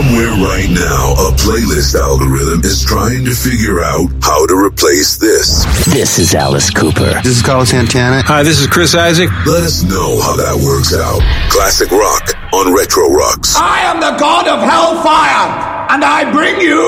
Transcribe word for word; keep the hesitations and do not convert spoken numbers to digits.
Somewhere right now, a playlist algorithm is trying to figure out how to replace this. This is Alice Cooper. This is Carlos Santana. Hi, this is Chris Isaac. Let us know how that works out. Classic rock on Retro Rocks. I am the god of hellfire, and I bring you